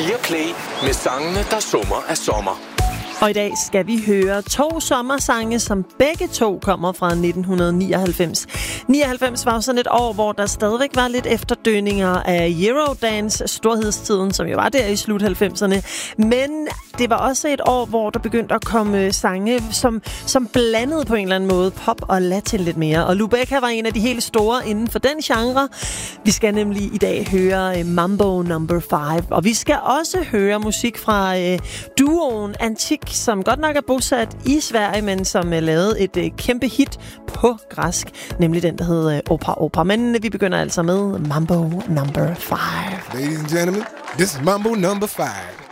Viaplay med sangene, der summer af sommer. Og i dag skal vi høre 2 sommersange, som begge to kommer fra 1999. 99 var sådan et år, hvor der stadigvæk var lidt efterdønninger af Eurodance, storhedstiden, som jo var der i slut 90'erne. Men det var også et år, hvor der begyndte at komme sange, som blandede på en eller anden måde pop og latin lidt mere. Og Lubecca var en af de helt store inden for den genre. Vi skal nemlig i dag høre Mambo No. 5. Og vi skal også høre musik fra duoen Antik, som godt nok er bosat i Sverige, men som lavede et kæmpe hit på græsk, nemlig den, der hedder Opera Opera. Men vi begynder altså med Mambo No. 5. Ladies and gentlemen, this is Mambo No. 5.